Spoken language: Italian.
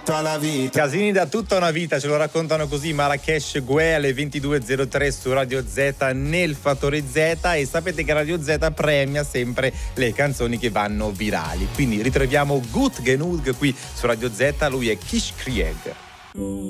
tutta la vita. Casini da tutta una vita, ce lo raccontano così Marrakesh Guè alle 22.03 su Radio Z nel Fattore Z, e sapete che Radio Z premia sempre le canzoni che vanno virali. Quindi ritroviamo Gut Genug qui su Radio Z, lui è Kish Krieg.